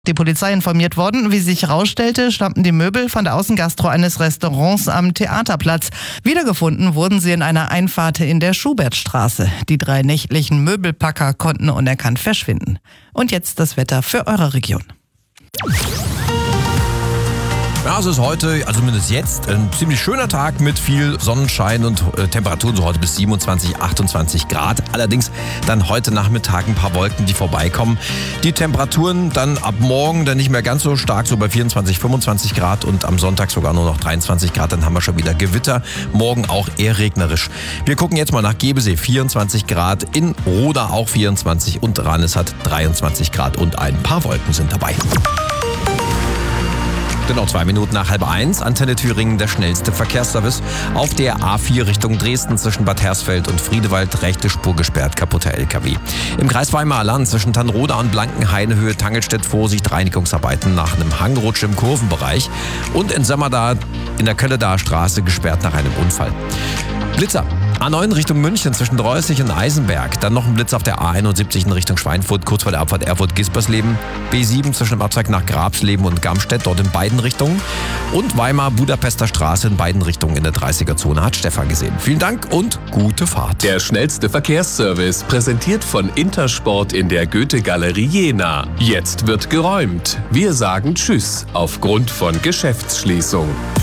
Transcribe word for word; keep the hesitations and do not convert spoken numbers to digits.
Die Polizei informiert worden, wie sich herausstellte, stammten die Möbel von der Außengastro eines Restaurants am Theaterplatz. Wiedergefunden wurden sie in einer Einfahrt in der Schubertstraße. Die drei nächtlichen Möbelpacker konnten unerkannt verschwinden. Und jetzt das Wetter für eure Region. Ja, es ist heute, also zumindest jetzt, ein ziemlich schöner Tag mit viel Sonnenschein und äh, Temperaturen so heute bis siebenundzwanzig, achtundzwanzig Grad. Allerdings dann heute Nachmittag ein paar Wolken, die vorbeikommen. Die Temperaturen dann ab morgen dann nicht mehr ganz so stark, so bei vierundzwanzig, fünfundzwanzig Grad und am Sonntag sogar nur noch dreiundzwanzig Grad. Dann haben wir schon wieder Gewitter. Morgen auch eher regnerisch. Wir gucken jetzt mal nach Gebesee, vierundzwanzig Grad, in Roda auch vierundzwanzig und Ranis hat dreiundzwanzig Grad und ein paar Wolken sind dabei. Genau, zwei Minuten nach halb eins. Antenne Thüringen, der schnellste Verkehrsservice. Auf der A vier Richtung Dresden zwischen Bad Hersfeld und Friedewald, rechte Spur gesperrt, kaputter L K W. Im Kreis Weimarer Land zwischen Tannroda und Blankenhain, Höhe Tangelstedt, Vorsicht, Reinigungsarbeiten nach einem Hangrutsch im Kurvenbereich. Und in Sömmerda in der Kölledaer Straße gesperrt nach einem Unfall. Blitzer. A neun Richtung München zwischen Dreußig und Eisenberg. Dann noch ein Blitz auf der A einundsiebzig in Richtung Schweinfurt, kurz vor der Abfahrt Erfurt-Gispersleben. B sieben zwischen dem Abzweig nach Grabsleben und Gamstedt, dort in beiden Richtungen. Und Weimar-Budapester Straße in beiden Richtungen in der dreißiger-Zone, hat Stefan gesehen. Vielen Dank und gute Fahrt. Der schnellste Verkehrsservice, präsentiert von Intersport in der Goethe-Galerie Jena. Jetzt wird geräumt. Wir sagen Tschüss aufgrund von Geschäftsschließung.